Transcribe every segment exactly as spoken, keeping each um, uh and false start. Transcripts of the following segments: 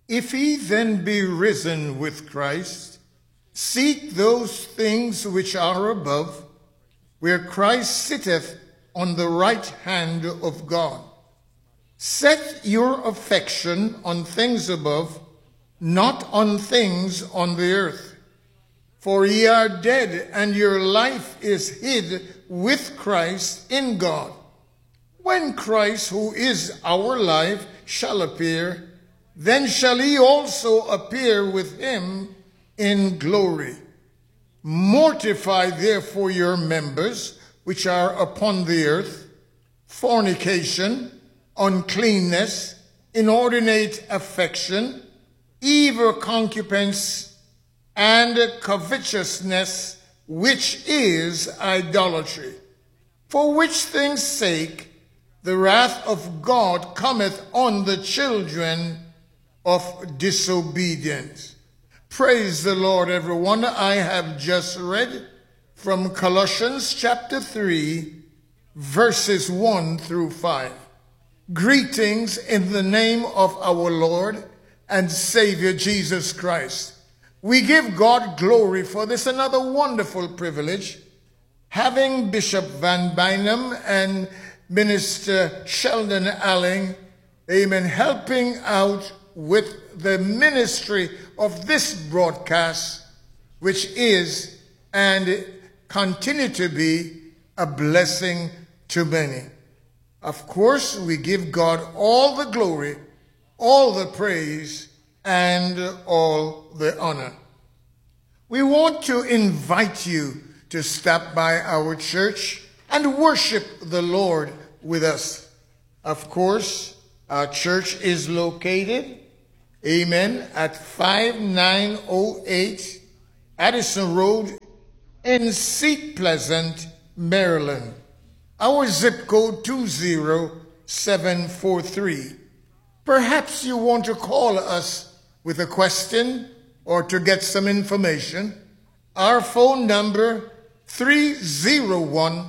If ye then be risen with Christ, seek those things which are above, where Christ sitteth on the right hand of God. Set your affection on things above, not on things on the earth. For ye are dead, and your life is hid with Christ in God. When Christ, who is our life, shall appear, then shall ye also appear with him in glory. Mortify therefore your members which are upon the earth, fornication, uncleanness, inordinate affection, evil concupiscence, and covetousness, which is idolatry. For which things' sake the wrath of God cometh on the children of disobedience. Praise the Lord, everyone. I have just read from Colossians chapter three, verses one through five. Greetings in the name of our Lord and Savior Jesus Christ. We give God glory for this another wonderful privilege, having Bishop Van Bynum and Minister Sheldon Alling, amen, helping out with the ministry of this broadcast, which is and continue to be a blessing to many. Of course, we give God all the glory, all the praise, and all the honor. We want to invite you to stop by our church and worship the Lord with us. Of course, our church is located, amen, at five nine oh eight Addison Road in Seat Pleasant, Maryland. Our zip code two zero seven four three. Perhaps you want to call us with a question or to get some information. Our phone number three zero one,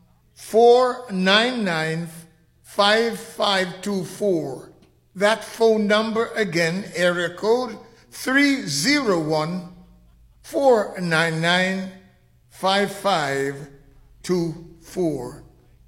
four nine nine, five five two four. That phone number again, area code three zero one, four nine nine, five five two four.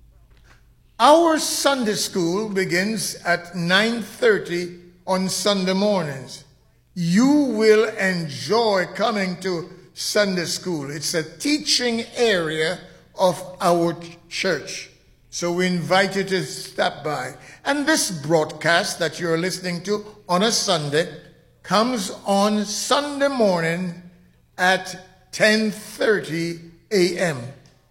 Our Sunday school begins at nine thirty on Sunday mornings. You will enjoy coming to Sunday school. It's a teaching area of our church. So we invite you to stop by. And this broadcast that you're listening to on a Sunday comes on Sunday morning at ten thirty a m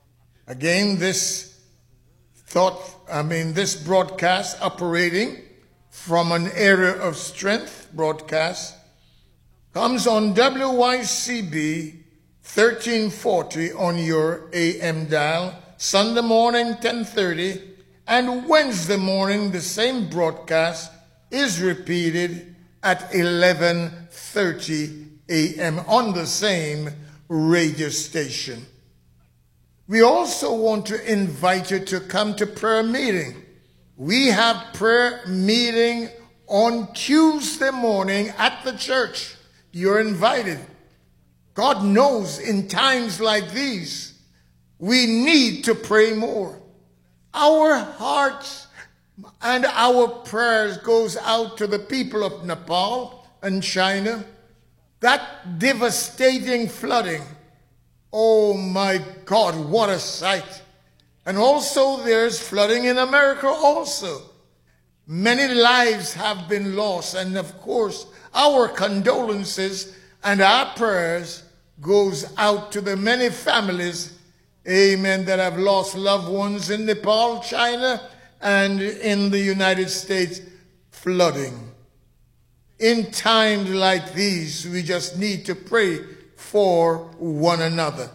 Again, this thought, I mean, this broadcast operating from an area of strength broadcast comes on W Y C B thirteen forty on your A M dial, Sunday morning ten thirty, and Wednesday morning the same broadcast is repeated at eleven thirty a m on the same radio station. We also want to invite you to come to prayer meeting. We have prayer meeting on Tuesday morning at the church. You're invited. God knows in times like these, we need to pray more. Our hearts and our prayers goes out to the people of Nepal and China. That devastating flooding. Oh my God, what a sight. And also there's flooding in America also. Many lives have been lost. And of course, our condolences and our prayers goes out to the many families, amen, that have lost loved ones in Nepal, China, and in the United States, flooding. In times like these, we just need to pray for one another.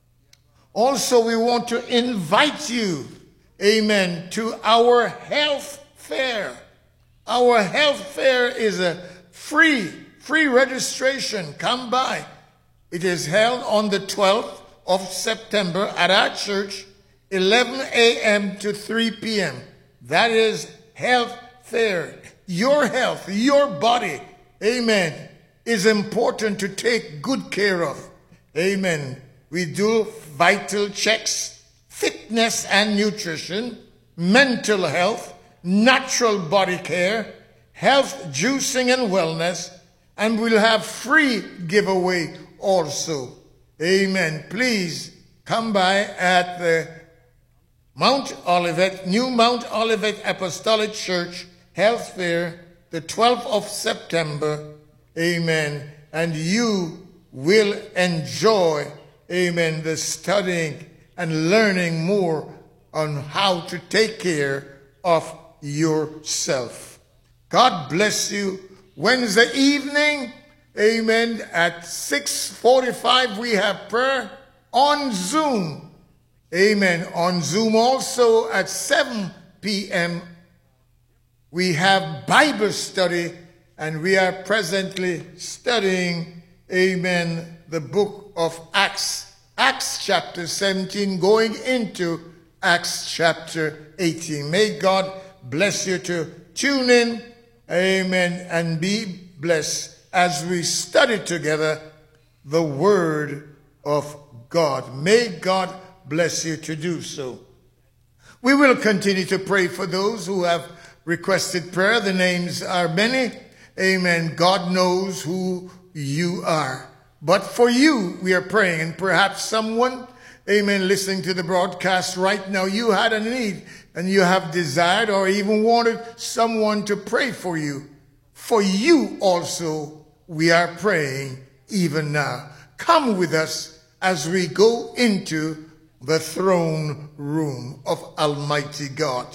Also, we want to invite you, amen, to our health fair. Our health fair is a free, free registration. Come by. It is held on the twelfth of September at our church, eleven a m to three p m That is health fair. Your health, your body amen, is important to take good care of. Amen. We do vital checks, fitness and nutrition, mental health, natural body care, health, juicing and wellness, and we'll have free giveaway also. Amen. Please come by at the Mount Olivet, New Mount Olivet Apostolic Church Health Fair, the twelfth of September. Amen. And you will enjoy, amen, the studying and learning more on how to take care of yourself. God bless you. Wednesday evening, amen, at six forty-five we have prayer on Zoom. Amen. On Zoom also at seven p m we have Bible study, and we are presently studying, amen, the book of Acts, Acts chapter seventeen, going into Acts chapter eighteen. May God bless you to tune in, amen, and be blessed as we study together the Word of God. May God bless you to do so. We will continue to pray for those who have requested prayer. The names are many. Amen. God knows who you are. But for you, we are praying. And perhaps someone, amen, listening to the broadcast right now, you had a need and you have desired or even wanted someone to pray for you. For you also, we are praying even now. Come with us as we go into the throne room of Almighty God.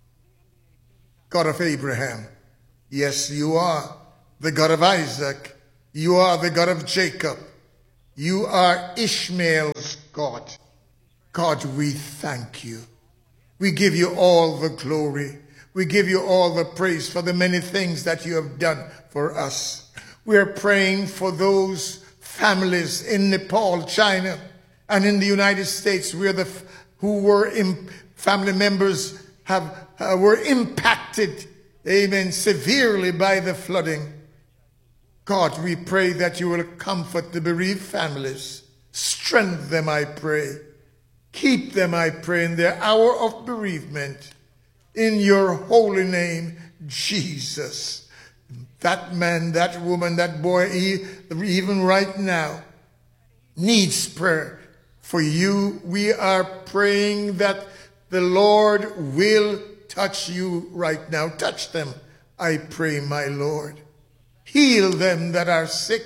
God of Abraham, yes, you are the God of Isaac. You are the God of Jacob. You are Ishmael's God. God, we thank you. We give you all the glory. We give you all the praise for the many things that you have done for us. We are praying for those families in Nepal, China, and in the United States where the who were in, family members have uh, were impacted, amen, severely by the flooding. God, we pray that you will comfort the bereaved families. Strengthen them, I pray. Keep them, I pray, in their hour of bereavement. In your holy name, Jesus. That man, that woman, that boy, even right now, needs prayer. For you, we are praying that the Lord will touch you right now. Touch them, I pray, my Lord. Heal them that are sick.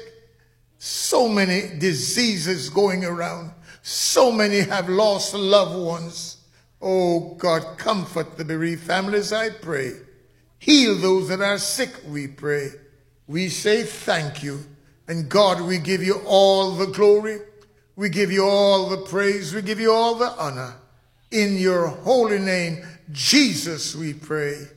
So many diseases going around. So many have lost loved ones. Oh God, comfort the bereaved families, I pray. Heal those that are sick, we pray. We say thank you. And God, we give you all the glory. We give you all the praise. We give you all the honor. In your holy name, Jesus, we pray.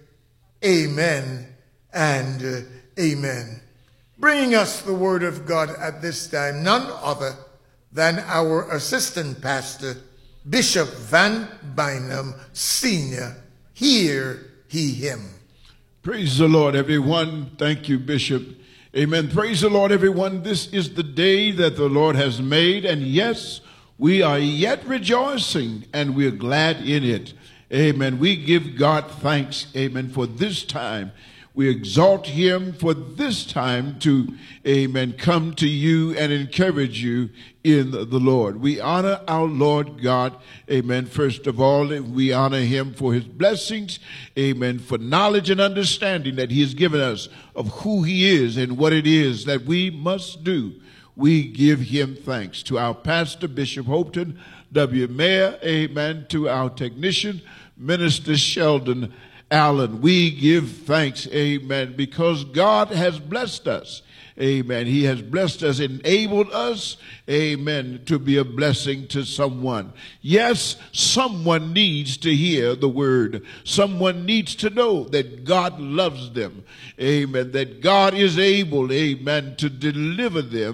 Amen and uh, amen. Bringing us the word of God at this time, none other than our assistant pastor, Bishop Van Bynum, Senior. Hear he him. Praise the Lord, everyone. Thank you, Bishop. Amen. Praise the Lord, everyone. This is the day that the Lord has made, and yes, we are yet rejoicing, and we're glad in it. Amen. We give God thanks, amen, for this time. We exalt him for this time to, amen, come to you and encourage you in the Lord. We honor our Lord God, amen. First of all, we honor him for his blessings, amen, for knowledge and understanding that he has given us of who he is and what it is that we must do. We give him thanks. To our pastor, Bishop Hopeton W. Mayer, amen, to our technician, Minister Sheldon Allen, we give thanks, amen, because God has blessed us, amen. He has blessed us, enabled us, amen, to be a blessing to someone. Yes, someone needs to hear the word. Someone needs to know that God loves them, amen, that God is able, amen, to deliver them,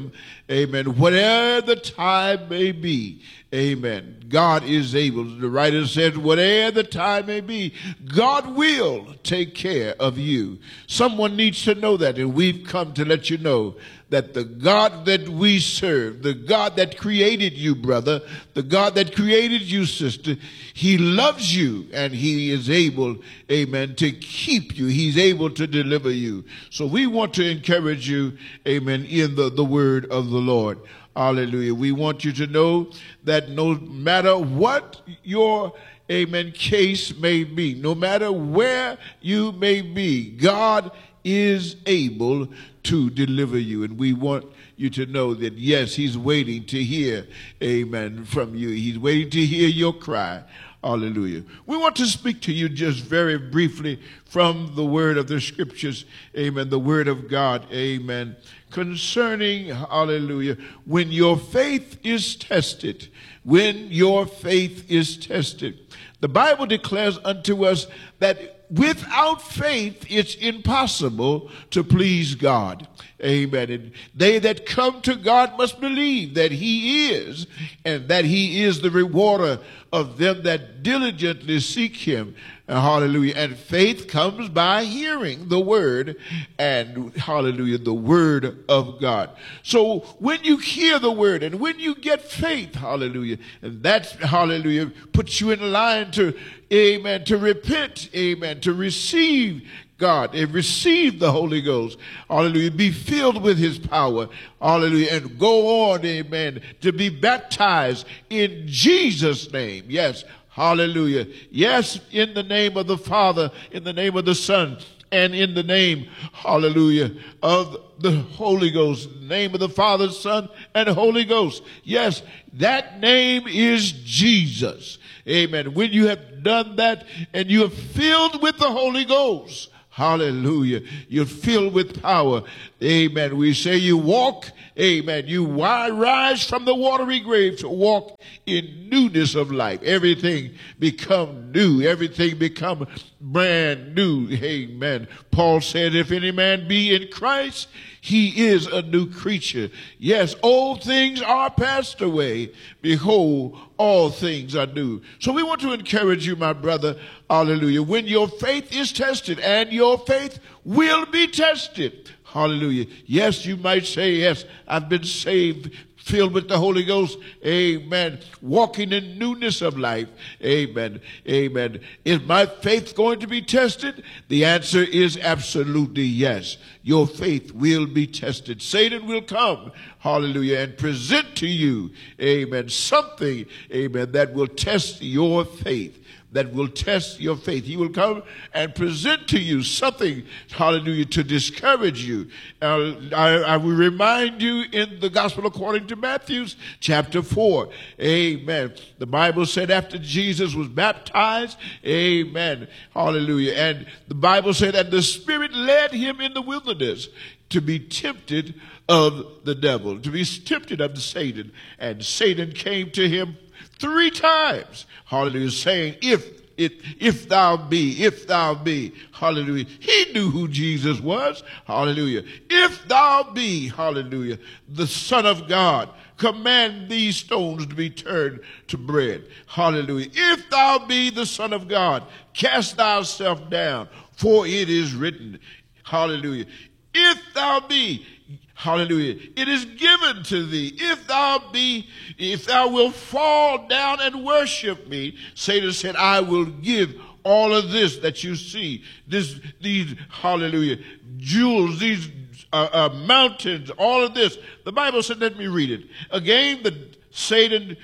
Amen. Whatever the time may be. Amen. God is able. The writer said, whatever the time may be, God will take care of you. Someone needs to know that, and we've come to let you know that the God that we serve, the God that created you, brother, the God that created you, sister, he loves you, and he is able, amen, to keep you. He's able to deliver you. So we want to encourage you, amen, in the, the word of the Lord. Hallelujah. We want you to know that no matter what your, amen, case may be, no matter where you may be, God is able to deliver you. And we want you to know that, yes, he's waiting to hear, amen, from you. He's waiting to hear your cry. Hallelujah. We want to speak to you just very briefly from the word of the scriptures, amen, the word of God, amen, concerning, hallelujah, when your faith is tested, when your faith is tested. The Bible declares unto us that without faith it's impossible to please God. Amen. And they that come to God must believe that he is, and that he is the rewarder of them that diligently seek him. Hallelujah. And faith comes by hearing the word, and hallelujah, the word of God. So when you hear the word and when you get faith, hallelujah, and that's, hallelujah, puts you in line to, amen, to repent, amen, to receive God, and receive the Holy Ghost, hallelujah, be filled with his power, hallelujah, and go on, amen, to be baptized in Jesus' name. Yes, hallelujah. Yes, in the name of the Father, in the name of the Son, and in the name, hallelujah, of the Holy Ghost, in the name of the Father, Son, and Holy Ghost. Yes, that name is Jesus. Amen. When you have done that and you are filled with the Holy Ghost, hallelujah, you're filled with power. Amen. We say you walk, amen, you rise from the watery grave to walk in newness of life. Everything become new. Everything become brand new. Amen. Paul said, if any man be in Christ, he is a new creature. Yes, old things are passed away. Behold, all things are new. So we want to encourage you, my brother, hallelujah, when your faith is tested, and your faith will be tested. Hallelujah. Yes, you might say, yes, I've been saved, filled with the Holy Ghost. Amen. Walking in newness of life. Amen. Amen. Is my faith going to be tested? The answer is absolutely yes. Your faith will be tested. Satan will come, hallelujah, and present to you, amen, something, amen, that will test your faith. That will test your faith. He will come and present to you something, hallelujah, to discourage you. Uh, I, I will remind you in the gospel according to Matthew chapter four. Amen. The Bible said after Jesus was baptized, amen, hallelujah, and the Bible said that the Spirit led him in the wilderness to be tempted of the devil, to be tempted of the Satan. And Satan came to him three times, hallelujah, saying, if it, if thou be, if thou be, hallelujah. He knew who Jesus was, hallelujah. If thou be, hallelujah, the Son of God, command these stones to be turned to bread, hallelujah. If thou be the Son of God, cast thyself down, for it is written, hallelujah. If thou be, hallelujah, it is given to thee. If thou be, if thou wilt fall down and worship me, Satan said, I will give all of this that you see, this, these, hallelujah, jewels, these uh, uh, mountains, all of this. The Bible said, let me read it. Again, the Satan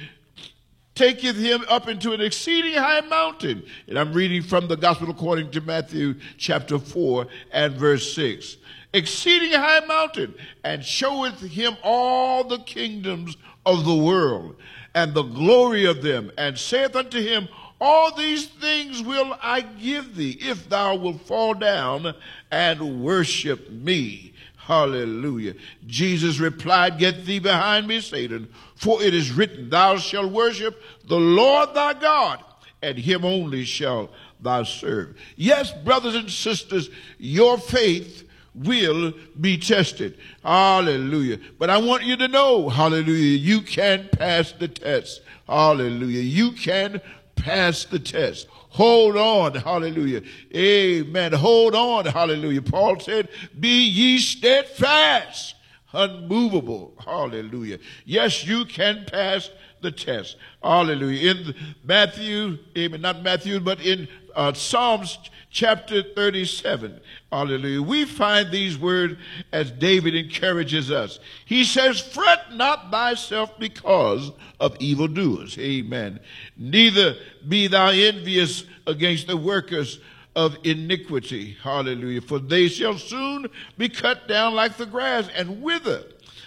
taketh him up into an exceeding high mountain. And I'm reading from the gospel according to Matthew chapter four and verse six. Exceeding high mountain, and showeth him all the kingdoms of the world, and the glory of them, and saith unto him, all these things will I give thee, if thou wilt fall down and worship me. Hallelujah. Jesus replied, get thee behind me, Satan, for it is written, thou shalt worship the Lord thy God, and him only shall thou serve. Yes, brothers and sisters, your faith will be tested. Hallelujah. But I want you to know, hallelujah, you can pass the test. Hallelujah. You can pass the test. Hold on, hallelujah. Amen. Hold on, hallelujah. Paul said, be ye steadfast, unmovable. Hallelujah. Yes, you can pass the test. Hallelujah. In Matthew, amen, not Matthew, but in uh, Psalms chapter thirty-seven, hallelujah, we find these words as David encourages us. He says, fret not thyself because of evildoers. Amen. Neither be thou envious against the workers of iniquity. Hallelujah. For they shall soon be cut down like the grass and wither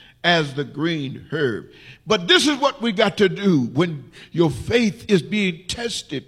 as the green herb. But this is what we got to do when your faith is being tested.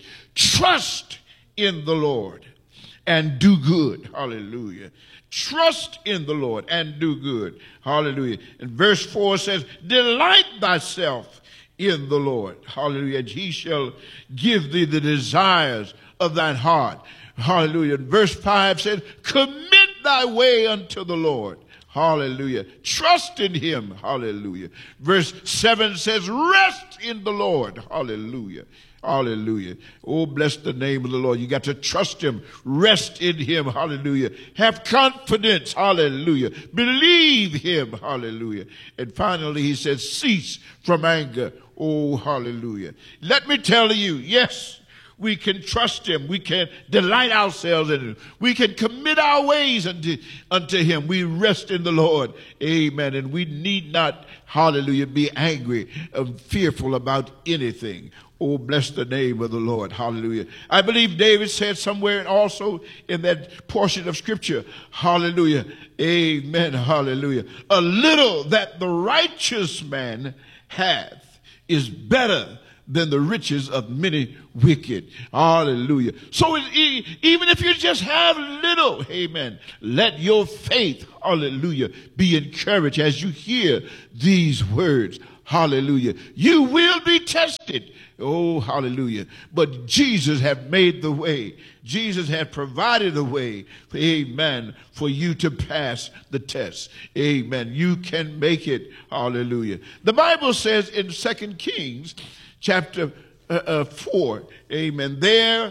Trust in the Lord and do good. Hallelujah. Trust in the Lord and do good. Hallelujah. And verse four says, delight thyself in the Lord. Hallelujah. And he shall give thee the desires of thine heart. Hallelujah. And verse five says, commit thy way unto the Lord. Hallelujah. Trust in him. Hallelujah. Verse seven says, rest in the Lord. Hallelujah. Hallelujah. Oh, bless the name of the Lord. You got to trust him. Rest in him. Hallelujah. Have confidence. Hallelujah. Believe him. Hallelujah. And finally, he says, cease from anger. Oh, hallelujah. Let me tell you, yes, we can trust him. We can delight ourselves in him. We can commit our ways unto, unto him. We rest in the Lord. Amen. And we need not, hallelujah, be angry and fearful about anything. Oh, bless the name of the Lord. Hallelujah. I believe David said somewhere also in that portion of scripture, hallelujah, amen, hallelujah, a little that the righteous man hath is better than the riches of many wicked. Hallelujah. So it, even if you just have little, amen, let your faith, hallelujah, be encouraged as you hear these words. Hallelujah. You will be tested. Oh, hallelujah. But Jesus had made the way. Jesus had provided a way, amen, for you to pass the test. Amen. You can make it. Hallelujah. The Bible says in Second Kings chapter uh, uh, four, amen, there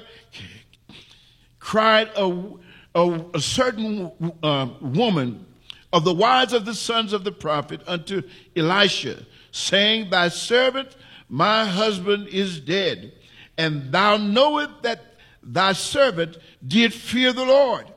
cried a, a, a certain uh, woman of the wives of the sons of the prophet unto Elisha, saying, thy servant, my husband, is dead, and thou knowest that thy servant did fear the Lord,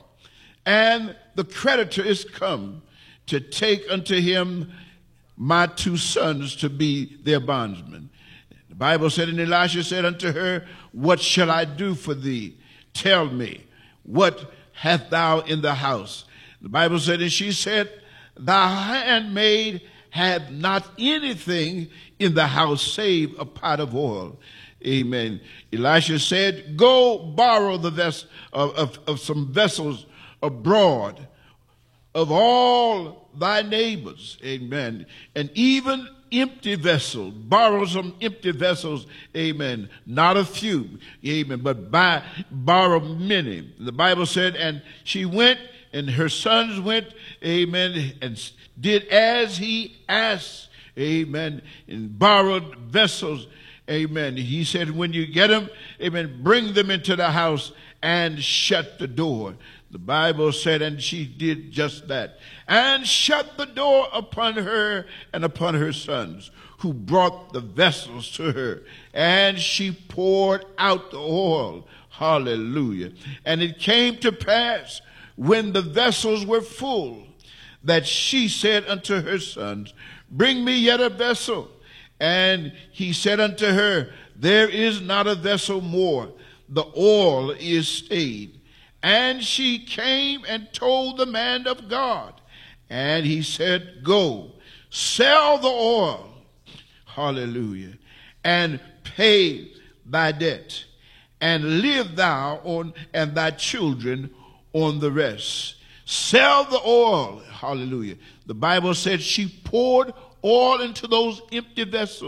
and the creditor is come to take unto him my two sons to be their bondsmen. The Bible said, and Elisha said unto her, what shall I do for thee? Tell me, what hast thou in the house? The Bible said, and she said, thy handmaid had not anything in the house save a pot of oil. Amen. Elisha said, go borrow the ves- of, of, of some vessels abroad of all thy neighbors. Amen. And even empty vessels. Borrow some empty vessels. Amen. Not a few. Amen. But buy, borrow many. The Bible said, and she went and her sons went, amen, and did as he asked, amen, and borrowed vessels, amen. He said, when you get them, amen, bring them into the house and shut the door. The Bible said, and she did just that, and shut the door upon her and upon her sons, who brought the vessels to her, and she poured out the oil. Hallelujah. And it came to pass, when the vessels were full, that she said unto her sons, bring me yet a vessel. And he said unto her, there is not a vessel more. The oil is stayed. And she came and told the man of God. And he said, go, sell the oil. Hallelujah. And pay thy debt. And live thou on, and thy children on the rest. Sell the oil. Hallelujah. The Bible said she poured oil into those empty vessels.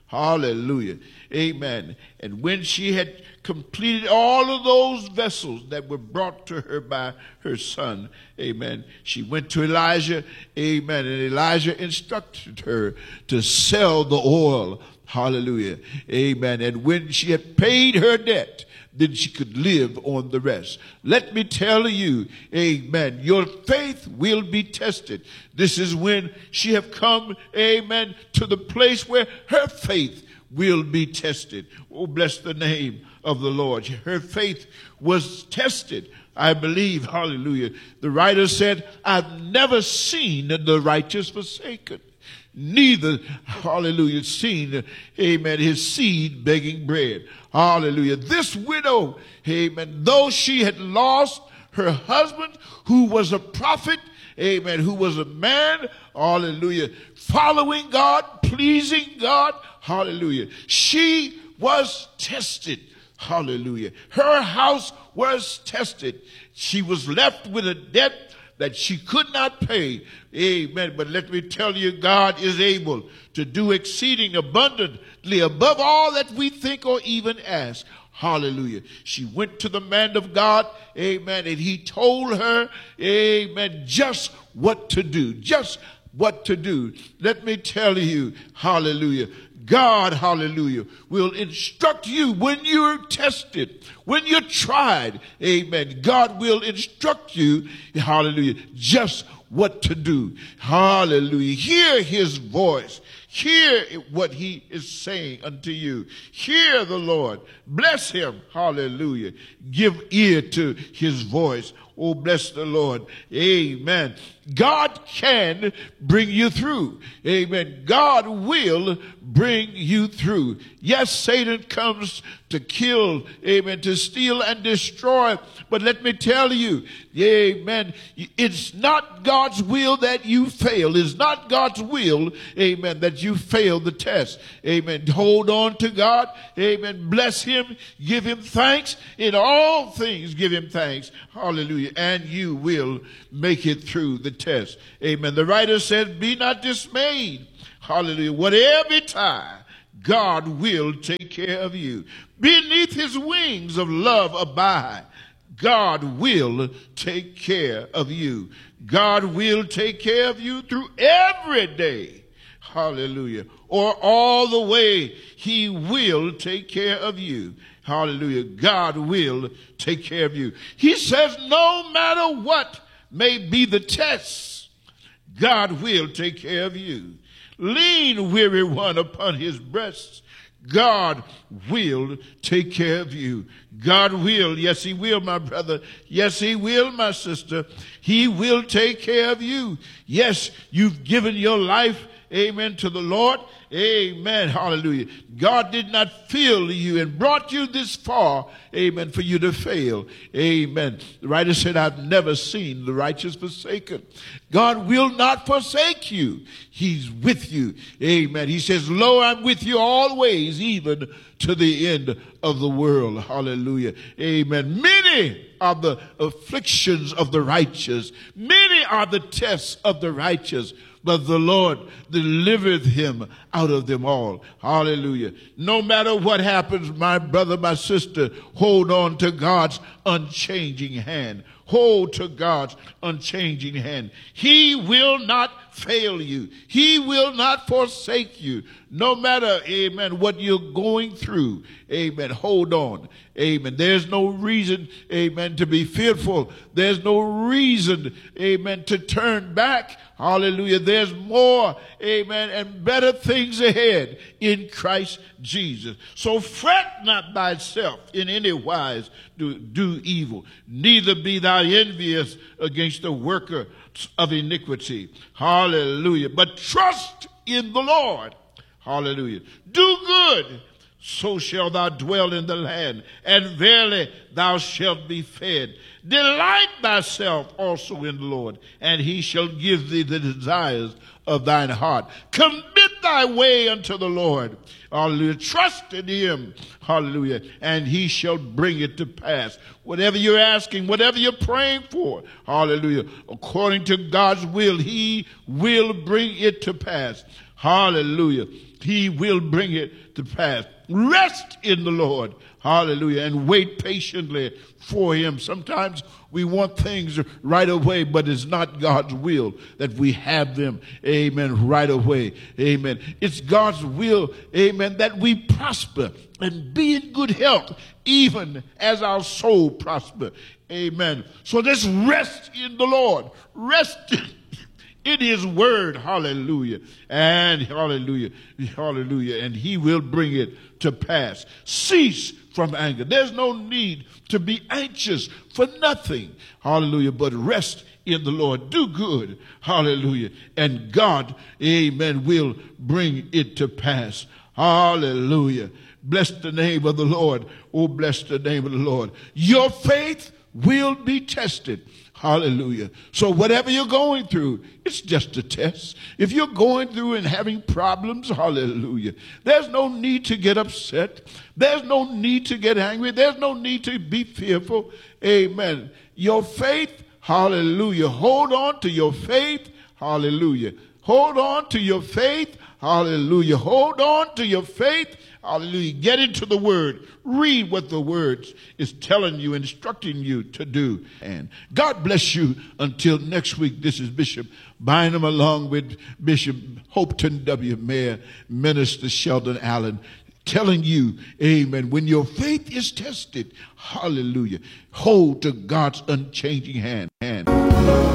Hallelujah. Amen. And when she had completed all of those vessels that were brought to her by her son, amen, she went to Elijah, amen, and Elijah instructed her to sell the oil. Hallelujah. Amen. And when she had paid her debt, then she could live on the rest. Let me tell you, amen, your faith will be tested. This is when she have come, amen, to the place where her faith will be tested. Oh, bless the name of the Lord. Her faith was tested, I believe. Hallelujah. The writer said, I've never seen the righteous forsaken, neither, hallelujah, seen, amen, his seed begging bread. Hallelujah. This widow, amen, though she had lost her husband, who was a prophet, amen, who was a man, hallelujah, following God, pleasing God, hallelujah, she was tested. Hallelujah. Her house was tested. She was left with a debt that she could not pay. Amen. But let me tell you, God is able to do exceeding abundantly above all that we think or even ask. Hallelujah. She went to the man of God, amen, and he told her, amen, just what to do, just what to do. Let me tell you, hallelujah, God, hallelujah, will instruct you when you're tested, when you're tried, amen. God will instruct you, hallelujah, just what to do. Hallelujah. Hear his voice. Hear what he is saying unto you. Hear the Lord. Bless him. Hallelujah. Give ear to his voice. Oh, bless the Lord. Amen. God can bring you through. Amen. God will bring you through. Yes, Satan comes to kill, amen, to steal and destroy. But let me tell you, amen, it's not God's will that you fail. It's not God's will, amen, that you fail the test. Amen. Hold on to God. Amen. Bless him. Give him thanks. In all things, give him thanks. Hallelujah. And you will make it through the test. Amen. The writer says, be not dismayed. Hallelujah. Whatever betide, God will take care of you. Beneath his wings of love abide. God will take care of you. God will take care of you through every day. Hallelujah. Or all the way, he will take care of you. Hallelujah. God will take care of you. He says no matter what may be the test, God will take care of you. Lean, weary one, upon his breast. God will take care of you. God will. Yes, he will, my brother. Yes, he will, my sister. He will take care of you. Yes, you've given your life, amen, to the Lord. Amen. Hallelujah. God did not fill you and brought you this far, amen, for you to fail. Amen. The writer said, I've never seen the righteous forsaken. God will not forsake you. He's with you. Amen. He says, lo, I'm with you always, even to the end of the world. Hallelujah. Amen. Many are the afflictions of the righteous. Many are the tests of the righteous, but the Lord delivereth him out of them all. Hallelujah. No matter what happens, my brother, my sister, hold on to God's unchanging hand. Hold to God's unchanging hand. He will not fail you. He will not forsake you. No matter, amen, what you're going through, amen, hold on. Amen. There's no reason, amen, to be fearful. There's no reason, amen, to turn back. Hallelujah. There's more, amen, and better things ahead in Christ Jesus. So fret not thyself in any wise to do evil, neither be thou envious against the worker of iniquity. Hallelujah. But trust in the Lord. Hallelujah. Do good, so shall thou dwell in the land, and verily thou shalt be fed. Delight thyself also in the Lord, and he shall give thee the desires of thine heart. Commit thy way unto the Lord. Hallelujah. Trust in him. Hallelujah. And he shall bring it to pass. Whatever you're asking, whatever you're praying for, hallelujah, according to God's will, he will bring it to pass. hallelujah, he will bring it to pass. Rest in the Lord, hallelujah, and wait patiently for him. Sometimes we want things right away, but it's not God's will that we have them, amen, right away, amen. It's God's will, amen, that we prosper and be in good health, even as our soul prosper, amen. So let's rest in the Lord, rest in his word, hallelujah, and hallelujah, hallelujah, and he will bring it to pass. Cease from anger. There's no need to be anxious for nothing, hallelujah, but rest in the Lord. Do good, hallelujah, and God, amen, will bring it to pass, hallelujah. Bless the name of the Lord. Oh, bless the name of the Lord. Your faith will be tested. Hallelujah. So whatever you're going through, it's just a test. If you're going through and having problems, hallelujah, there's no need to get upset. There's no need to get angry. There's no need to be fearful. Amen. Your faith, hallelujah. Hold on to your faith. Hallelujah. Hold on to your faith. Hallelujah. Hold on to your faith. Hallelujah. Get into the word. Read what the word is telling you, instructing you to do. And God bless you until next week. This is Bishop Bynum along with Bishop Hopeton W. Mayor, Minister Sheldon Allen, telling you, amen, when your faith is tested, hallelujah, hold to God's unchanging hand. hand.